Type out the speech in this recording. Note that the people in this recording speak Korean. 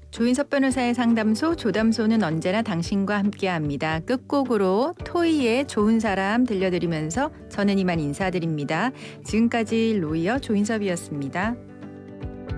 조인섭 변호사의 상담소 조담소는 언제나 당신과 함께합니다. 끝곡으로 토이의 좋은 사람 들려드리면서 저는 이만 인사드립니다. 지금까지 로이어 조인섭이었습니다.